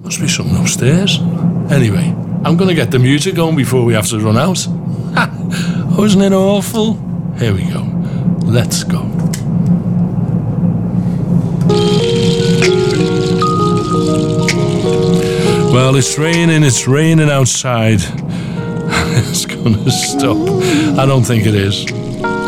Must be something upstairs. Anyway, I'm going to get the music on before we have to run out. Wasn't it awful? Here we go. Let's go. Well, it's raining outside. It's going to stop. I don't think it is.